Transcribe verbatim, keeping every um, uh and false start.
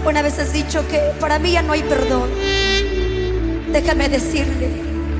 Una vez has dicho que para mí ya no hay perdón. Déjame decirle